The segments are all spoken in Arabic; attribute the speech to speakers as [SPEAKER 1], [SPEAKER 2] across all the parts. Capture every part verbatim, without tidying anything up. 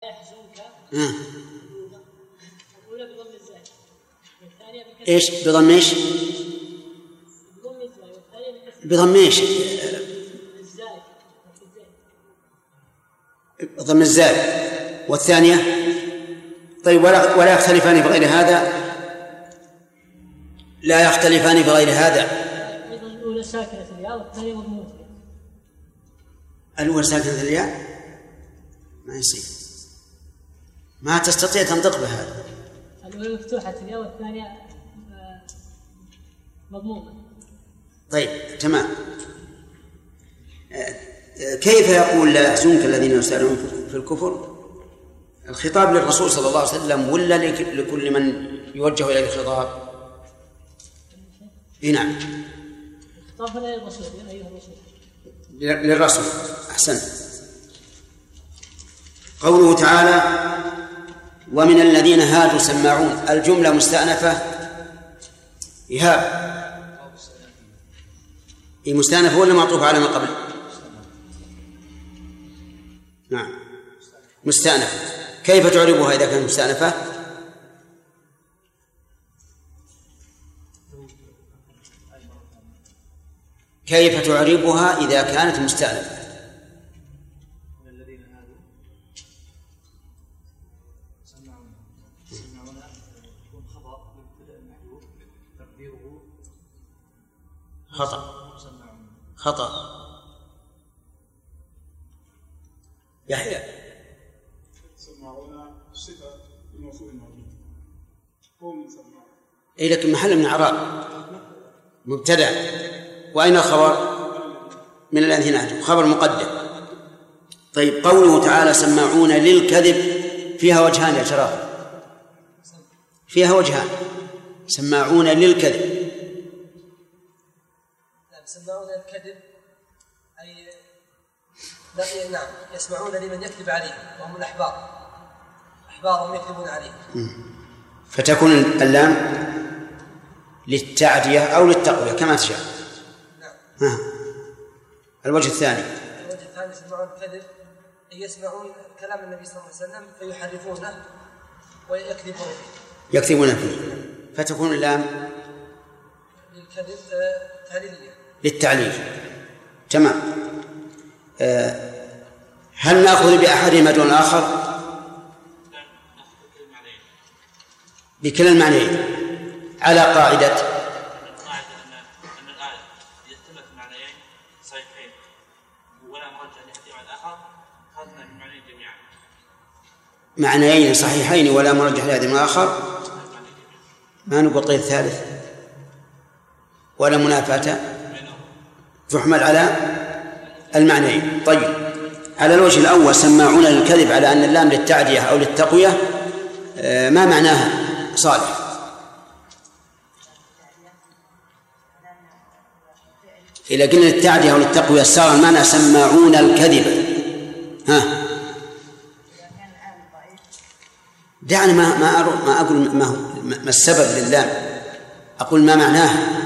[SPEAKER 1] يحزنك
[SPEAKER 2] آه.
[SPEAKER 1] الأولى بضم الزاي والثانية بكسر
[SPEAKER 2] إيش بضم إيش
[SPEAKER 1] بضم الزاي والثانية بكسر
[SPEAKER 2] بضم إيش
[SPEAKER 1] الزاي
[SPEAKER 2] بضم الزاي والثانية طيب ولا ولا يختلفان في غير هذا لا يختلفان في غير هذا
[SPEAKER 1] أيضا الأولى ساكنة الياء والثانية مضمومة
[SPEAKER 2] الأولى ساكنة الياء ما يصير ما تستطيع تنطق بهذا
[SPEAKER 1] الأولى مفتوحة الياء والثانية مضمومة.
[SPEAKER 2] طيب تمام. كيف يقول لا يحزنك الذين يسارعون في الكفر؟ الخطاب للرسول صلى الله عليه وسلم ولا لكل من يوجه إليه الخطاب؟ نعم
[SPEAKER 1] الخطاب هنا للرسول أيها الرسول
[SPEAKER 2] للرسول. أحسنت. قوله تعالى ومن الذين هادوا سماعون الجملة مستأنفة إيهاب إيه مستأنفة ولا معطوف على ما قبل؟ نعم مستأنفة. كيف تعربها إذا كانت مستأنفة؟ كيف تعربها إذا كانت مستأنفة؟ خطأ خطأ يحيى
[SPEAKER 3] سمعونا صفة الموصول الموجود قوم سمعون
[SPEAKER 2] إيه لكن محل من إعراب مبتدأ وأين الخبر؟ من الذين هادوا خبر مقدم. طيب قوله تعالى سماعون للكذب فيها وجهان يا شرف فيها وجهان سماعون للكذب
[SPEAKER 4] سماعون الكذب أي نعم يسمعون لمن يكذب عليه وهم الأحبار أحبارهم يكذبون عليه.
[SPEAKER 2] فتكون اللام للتعدية أو للتقوية كما تشاء. نعم. ها. الوجه الثاني
[SPEAKER 4] الوجه الثاني يسمعون الكذب أي يسمعون كلام النبي صلى الله عليه وسلم فيحرفونه ويكذبون فيه
[SPEAKER 2] يكذبون فيه فتكون اللام
[SPEAKER 4] للكذب تعليلية
[SPEAKER 2] للتعليل. تمام. أه هل نأخذ بأحدهما دون الآخر؟ بكلا المعنيين على قاعدة
[SPEAKER 5] القاعدة أن الآية يحتمل معنيين صحيحين ولا مرجع لأحدهما الآخر خذنا بمعنيين جميعا
[SPEAKER 2] معنيين صحيحين ولا مرجح لأحدهما الآخر ما نقول طيب الثالث ولا منافاة تحمل على المعنيين. طيب على الوجه الأول سماعون للكذب على أن اللام للتعدية أو للتقوية ما معناها صالح؟ إذا قلنا للتعدية أو للتقوية صار المعنى سماعون الكذب. ها دعني ما ما ما أقول ما هو ما السبب للام أقول ما معناها.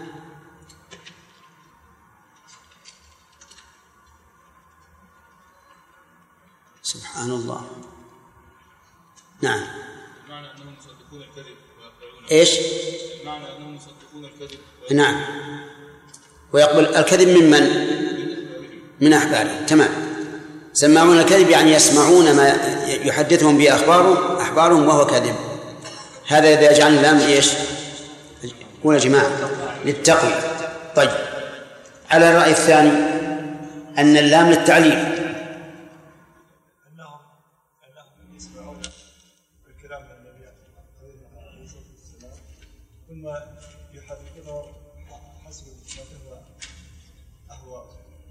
[SPEAKER 2] سبحان الله. نعم
[SPEAKER 3] معنى أنهم يصدقون الكذب ويقبلون
[SPEAKER 2] إيش
[SPEAKER 3] معنى أنهم يصدقون الكذب
[SPEAKER 2] نعم ويقبل الكذب ممن من أحبارهم. تمام. سماعون الكذب يعني يسمعون ما يحدثهم به أخبارهم أحبارهم وهو كذب. هذا إذا جعلنا اللام إيش قول يا جماعة للتقوى. طيب على الرأي الثاني أن اللام للتعليل
[SPEAKER 3] أنهم أنهم يسمعون الكلام من النبي عليه الصلاة والسلام ثم يحرفونه حسب ما هو أهواء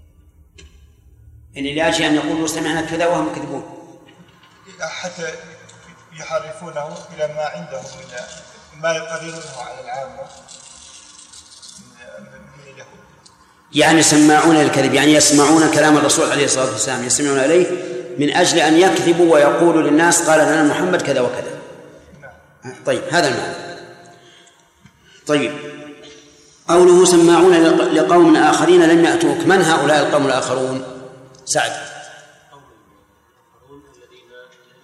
[SPEAKER 2] يعني لأجل أن يقولوا سمعنا كذا وهم كذبون
[SPEAKER 3] حتى يحرفونه إلى ما عندهم من ما يقررونه على العامة من اليهود.
[SPEAKER 2] يعني سماعون الكذب يعني يسمعون كلام الرسول عليه الصلاة والسلام يسمعون عليه من أجل أن يكذبوا ويقولوا للناس قال لنا محمد كذا وكذا. طيب هذا المعنى. طيب قوله سماعون لقوم آخرين لم يأتوك من هؤلاء القوم الآخرون؟ سعد